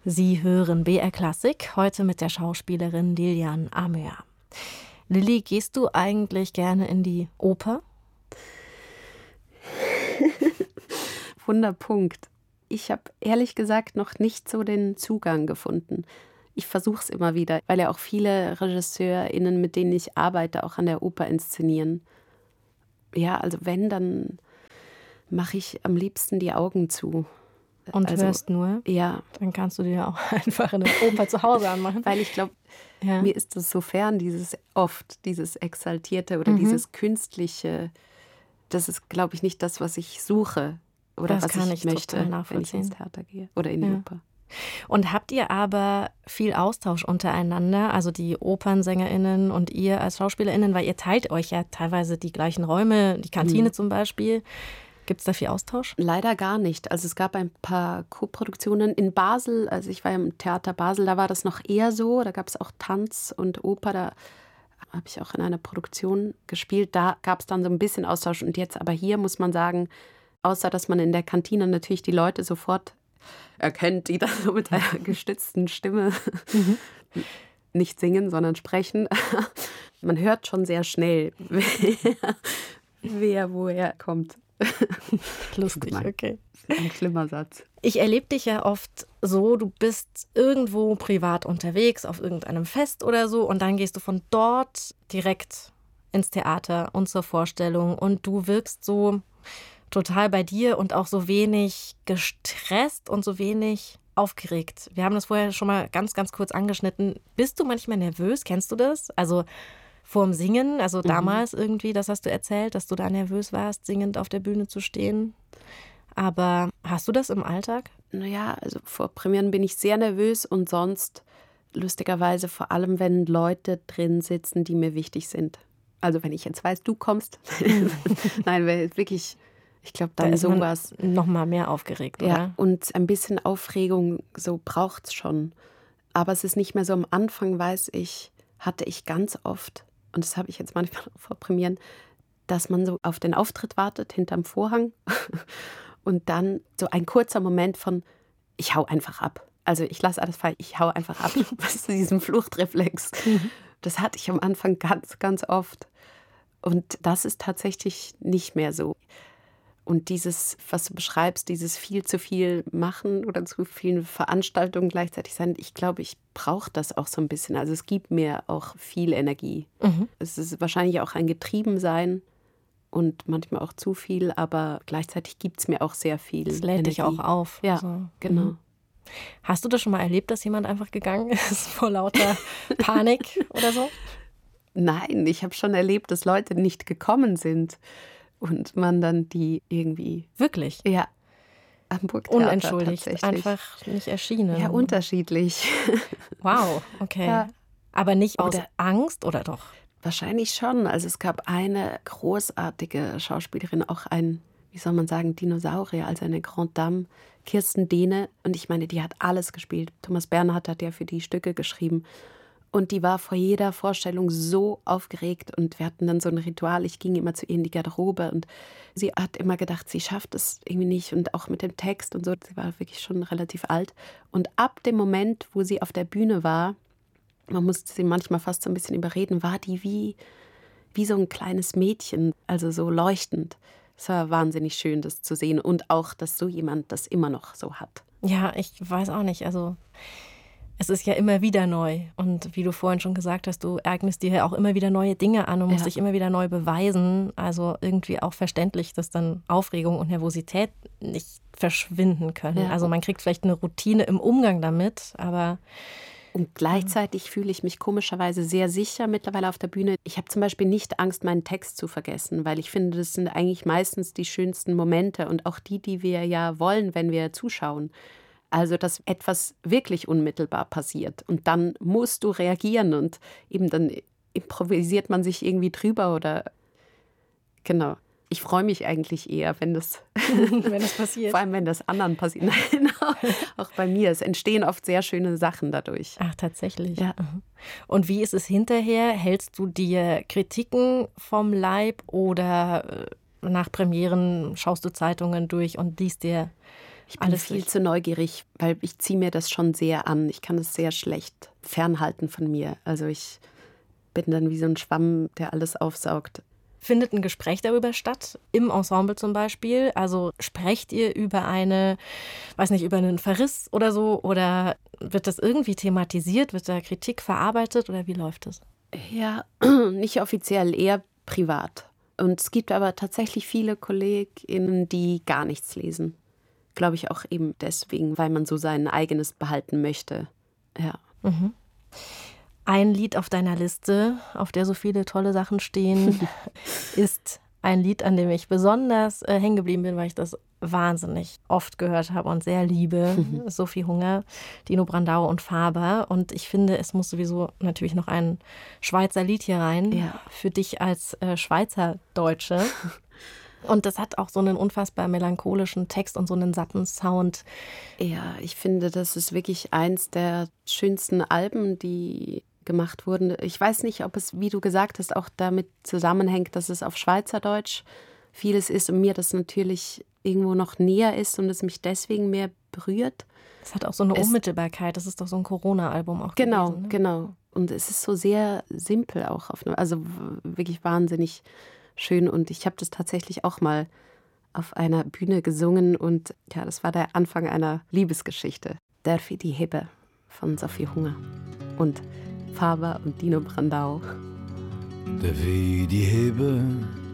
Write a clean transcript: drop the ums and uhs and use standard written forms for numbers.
Sie hören BR Klassik, heute mit der Schauspielerin Lilian Amöa. Lilli, gehst du eigentlich gerne in die Oper? Wunderpunkt. Ich habe ehrlich gesagt noch nicht so den Zugang gefunden. Ich versuche es immer wieder, weil ja auch viele RegisseurInnen, mit denen ich arbeite, auch an der Oper inszenieren. Ja, also wenn, dann mache ich am liebsten die Augen zu. Und hörst nur? Ja. Dann kannst du dir auch einfach eine Oper zu Hause anmachen. Weil ich glaube, mir ist das so fern, dieses Exaltierte oder dieses Künstliche. Das ist, glaube ich, nicht das, was ich suche oder was ich möchte, wenn ich ins Theater gehe oder in die Oper. Und habt ihr aber viel Austausch untereinander, also die OpernsängerInnen und ihr als SchauspielerInnen, weil ihr teilt euch ja teilweise die gleichen Räume, die Kantine zum Beispiel. Gibt es da viel Austausch? Leider gar nicht. Also es gab ein paar Co-Produktionen in Basel, also ich war ja im Theater Basel, da war das noch eher so, da gab es auch Tanz und Oper, da habe ich auch in einer Produktion gespielt, da gab es dann so ein bisschen Austausch und jetzt aber hier muss man sagen, außer dass man in der Kantine natürlich die Leute sofort erkennt, die dann so mit einer gestützten Stimme nicht singen, sondern sprechen. Man hört schon sehr schnell, wer woher kommt. Lustig, okay. Ein schlimmer Satz. Ich erlebe dich ja oft so, du bist irgendwo privat unterwegs, auf irgendeinem Fest oder so und dann gehst du von dort direkt ins Theater und zur Vorstellung und du wirkst so total bei dir und auch so wenig gestresst und so wenig aufgeregt. Wir haben das vorher schon mal ganz, ganz kurz angeschnitten. Bist du manchmal nervös? Kennst du das? Also vorm Singen, also damals irgendwie, das hast du erzählt, dass du da nervös warst, singend auf der Bühne zu stehen. Aber hast du das im Alltag? Naja, also vor Premieren bin ich sehr nervös und sonst lustigerweise vor allem, wenn Leute drin sitzen, die mir wichtig sind. Also wenn ich jetzt weiß, du kommst. Nein, weil wirklich, ich glaube, dann da ist sowas. Man noch mal mehr aufgeregt, oder? Ja, und ein bisschen Aufregung, so braucht es schon. Aber es ist nicht mehr so, am Anfang, weiß ich, hatte ich ganz oft, und das habe ich jetzt manchmal auch vor Premieren, dass man so auf den Auftritt wartet, hinterm Vorhang. Und dann so ein kurzer Moment von, ich hau einfach ab. Also ich lasse alles fallen, ich hau einfach ab. Was ist diesem Fluchtreflex? Das hatte ich am Anfang ganz, ganz oft. Und das ist tatsächlich nicht mehr so. Und dieses, was du beschreibst, dieses viel zu viel machen oder zu vielen Veranstaltungen gleichzeitig sein, ich glaube, ich brauche das auch so ein bisschen. Also es gibt mir auch viel Energie. Es ist wahrscheinlich auch ein Getriebensein und manchmal auch zu viel, aber gleichzeitig gibt es mir auch sehr viel Das lädt Energie. dich auch auf. Ja, so. genau. Hast du das schon mal erlebt, dass jemand einfach gegangen ist vor lauter Panik oder so? Nein, ich habe schon erlebt, dass Leute nicht gekommen sind und man dann die irgendwie... Wirklich? Ja, am Burgtheater unentschuldigt, tatsächlich. Einfach nicht erschienen. Ja, unterschiedlich. Wow, okay. Ja. Aber nicht aus Angst, oder doch? Wahrscheinlich schon. Also es gab eine großartige Schauspielerin, auch ein, wie soll man sagen, Dinosaurier, also eine Grande Dame, Kirsten Dehne. Und ich meine, die hat alles gespielt. Thomas Bernhard hat ja für die Stücke geschrieben. Und die war vor jeder Vorstellung so aufgeregt. Und wir hatten dann so ein Ritual. Ich ging immer zu ihr in die Garderobe. Und sie hat immer gedacht, sie schafft es irgendwie nicht. Und auch mit dem Text und so. Sie war wirklich schon relativ alt. Und ab dem Moment, wo sie auf der Bühne war, man musste sie manchmal fast so ein bisschen überreden, war die wie so ein kleines Mädchen, also so leuchtend. Es war wahnsinnig schön, das zu sehen und auch, dass so jemand das immer noch so hat. Ja, ich weiß auch nicht, also es ist ja immer wieder neu und wie du vorhin schon gesagt hast, du eignest dir ja auch immer wieder neue Dinge an und musst dich immer wieder neu beweisen, also irgendwie auch verständlich, dass dann Aufregung und Nervosität nicht verschwinden können. Ja. Also man kriegt vielleicht eine Routine im Umgang damit, aber... Und gleichzeitig fühle ich mich komischerweise sehr sicher mittlerweile auf der Bühne. Ich habe zum Beispiel nicht Angst, meinen Text zu vergessen, weil ich finde, das sind eigentlich meistens die schönsten Momente und auch die wir ja wollen, wenn wir zuschauen. Also, dass etwas wirklich unmittelbar passiert und dann musst du reagieren und eben dann improvisiert man sich irgendwie drüber oder genau. Ich freue mich eigentlich eher, wenn das passiert. Vor allem, wenn das anderen passiert. Nein, auch bei mir. Es entstehen oft sehr schöne Sachen dadurch. Ach, tatsächlich. Ja. Und wie ist es hinterher? Hältst du dir Kritiken vom Leib oder nach Premieren schaust du Zeitungen durch und liest dir Ich bin viel zu neugierig, weil ich ziehe mir das schon sehr an. Ich kann es sehr schlecht fernhalten von mir. Also ich bin dann wie so ein Schwamm, der alles aufsaugt. Findet ein Gespräch darüber statt, im Ensemble zum Beispiel? Also sprecht ihr über über einen Verriss oder so? Oder wird das irgendwie thematisiert? Wird da Kritik verarbeitet oder wie läuft das? Ja, nicht offiziell, eher privat. Und es gibt aber tatsächlich viele KollegInnen, die gar nichts lesen. Glaube ich auch eben deswegen, weil man so sein eigenes behalten möchte. Ja. Mhm. Ein Lied auf deiner Liste, auf der so viele tolle Sachen stehen, ist ein Lied, an dem ich besonders hängen geblieben bin, weil ich das wahnsinnig oft gehört habe und sehr liebe. Sophie Hunger, Dino Brandau und Faber. Und ich finde, es muss sowieso natürlich noch ein Schweizer Lied hier rein, Ja. für dich als Schweizerdeutsche. Und das hat auch so einen unfassbar melancholischen Text und so einen satten Sound. Ja, ich finde, das ist wirklich eins der schönsten Alben, die gemacht wurden. Ich weiß nicht, ob es, wie du gesagt hast, auch damit zusammenhängt, dass es auf Schweizerdeutsch vieles ist und mir das natürlich irgendwo noch näher ist und es mich deswegen mehr berührt. Es hat auch so eine Unmittelbarkeit. Das ist doch so ein Corona-Album auch Genau, gewesen. Ne? genau. Und es ist so sehr simpel auch, also wirklich wahnsinnig schön. Und ich habe das tatsächlich auch mal auf einer Bühne gesungen und ja, das war der Anfang einer Liebesgeschichte. Darf ich die Hebe von Sophie Hunger und Faber und Dino Brandau. Darf ich die Hebe